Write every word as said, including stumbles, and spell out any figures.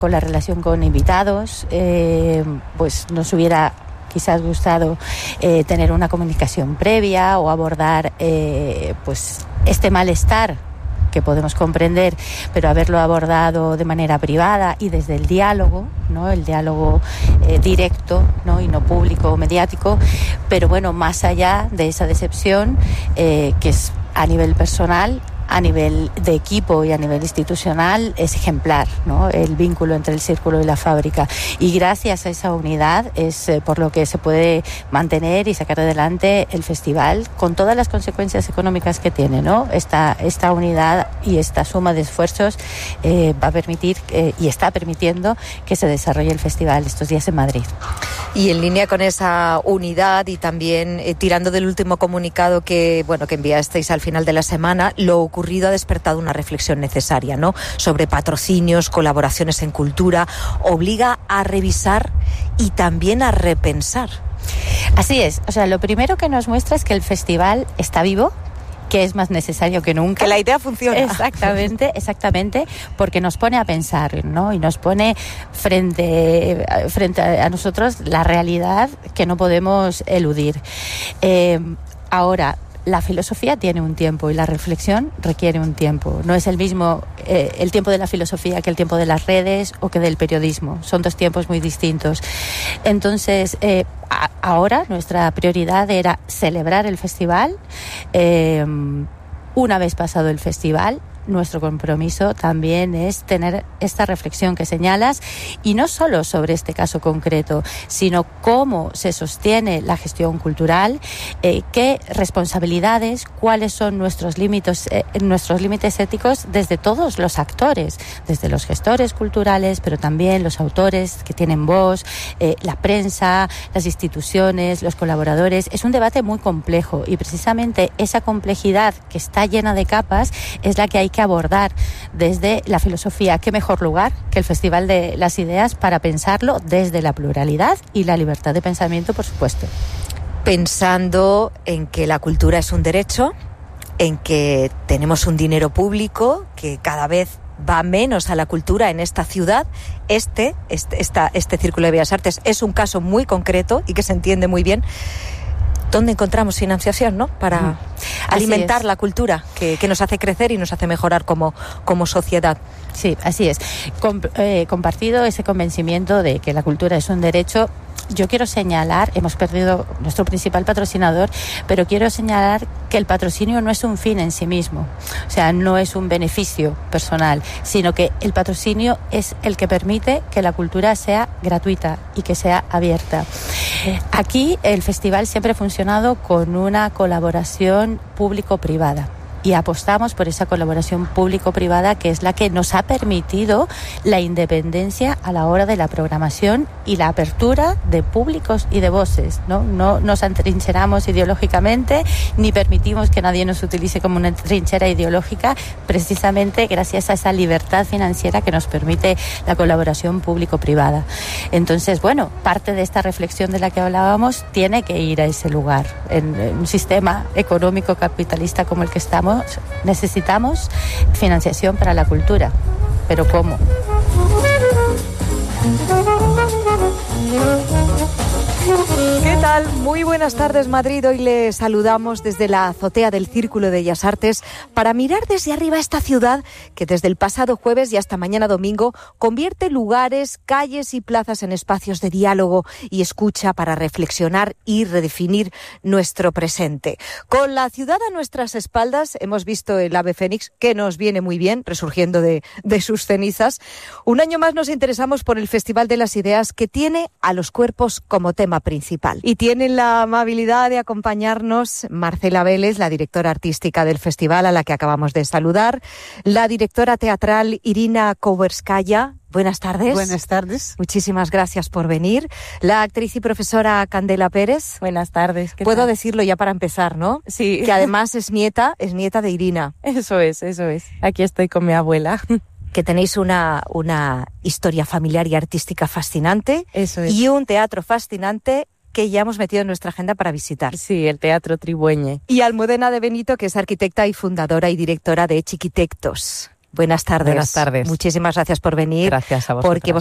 con la relación con invitados, eh, pues nos hubiera quizás gustado eh, tener una comunicación previa o abordar eh, pues este malestar que podemos comprender, pero haberlo abordado de manera privada y desde el diálogo, ¿no? El diálogo eh, directo, ¿no? Y no público o mediático, pero bueno, más allá de esa decepción, eh, que es a nivel personal, a nivel de equipo y a nivel institucional es ejemplar, ¿no? El vínculo entre el círculo y la fábrica. Y gracias a esa unidad es eh, por lo que se puede mantener y sacar adelante el festival con todas las consecuencias económicas que tiene, ¿no? Esta, esta unidad y esta suma de esfuerzos eh, va a permitir eh, y está permitiendo que se desarrolle el festival estos días en Madrid. Y en línea con esa unidad y también eh, tirando del último comunicado que, bueno, que enviasteis al final de la semana, lo ocurrido ha despertado una reflexión necesaria, ¿no? Sobre patrocinios, colaboraciones en cultura, obliga a revisar y también a repensar. Así es, o sea, lo primero que nos muestra es que el festival está vivo, que es más necesario que nunca. Que la idea funciona. Exactamente, exactamente, porque nos pone a pensar, ¿no? Y nos pone frente, frente a nosotros la realidad que no podemos eludir. Eh, ahora, la filosofía tiene un tiempo y la reflexión requiere un tiempo. No es el mismo eh, el tiempo de la filosofía que el tiempo de las redes o que del periodismo. Son dos tiempos muy distintos. Entonces, eh, a, ahora nuestra prioridad era celebrar el festival. Eh, una vez pasado el festival, nuestro compromiso también es tener esta reflexión que señalas, y no solo sobre este caso concreto, sino cómo se sostiene la gestión cultural, eh, qué responsabilidades, cuáles son nuestros límites, eh, nuestros límites éticos desde todos los actores, desde los gestores culturales, pero también los autores que tienen voz, eh, la prensa, las instituciones, los colaboradores. Es un debate muy complejo y precisamente esa complejidad que está llena de capas es la que hay que abordar desde la filosofía. ¿Qué mejor lugar que el Festival de las Ideas para pensarlo desde la pluralidad y la libertad de pensamiento, por supuesto? Pensando en que la cultura es un derecho, en que tenemos un dinero público que cada vez va menos a la cultura en esta ciudad. Este, este, esta, este Círculo de Bellas Artes es un caso muy concreto y que se entiende muy bien. ¿Dónde encontramos financiación, ¿no? Para mm. alimentar la cultura que, que nos hace crecer y nos hace mejorar como, como sociedad. Sí, así es. Com- eh, compartido ese convencimiento de que la cultura es un derecho, yo quiero señalar, hemos perdido nuestro principal patrocinador, pero quiero señalar que el patrocinio no es un fin en sí mismo, o sea, no es un beneficio personal, sino que el patrocinio es el que permite que la cultura sea gratuita y que sea abierta. Aquí el festival siempre ha funcionado con una colaboración público-privada. Y apostamos por esa colaboración público-privada que es la que nos ha permitido la independencia a la hora de la programación y la apertura de públicos y de voces, ¿no? No nos atrincheramos ideológicamente ni permitimos que nadie nos utilice como una trinchera ideológica, precisamente gracias a esa libertad financiera que nos permite la colaboración público-privada. Entonces, bueno, parte de esta reflexión de la que hablábamos tiene que ir a ese lugar. En, en un sistema económico capitalista como el que estamos, necesitamos financiación para la cultura. ¿Pero cómo? ¿Qué tal? Muy buenas tardes, Madrid. Hoy le saludamos desde la azotea del Círculo de Bellas Artes para mirar desde arriba esta ciudad que desde el pasado jueves y hasta mañana domingo convierte lugares, calles y plazas en espacios de diálogo y escucha para reflexionar y redefinir nuestro presente. Con la ciudad a nuestras espaldas hemos visto el ave fénix, que nos viene muy bien, resurgiendo de, de sus cenizas. Un año más nos interesamos por el Festival de las Ideas, que tiene a los cuerpos como tema principal. Y tienen la amabilidad de acompañarnos Marcela Vélez, la directora artística del festival, a la que acabamos de saludar, la directora teatral Irina Kowerskaya. Buenas tardes. Buenas tardes. Muchísimas gracias por venir. La actriz y profesora Candela Pérez. Buenas tardes. Puedo tal? decirlo ya para empezar, ¿no? Sí. Que además es nieta, es nieta de Irina. Eso es, eso es. Aquí estoy con mi abuela. Que tenéis una, una historia familiar y artística fascinante. Eso es. Y un teatro fascinante que ya hemos metido en nuestra agenda para visitar. Sí, el Teatro Tribueñe. Y Almudena de Benito, que es arquitecta y fundadora y directora de Chiquitectos. Buenas tardes. Buenas tardes. Muchísimas gracias por venir. Gracias a vosotros. Porque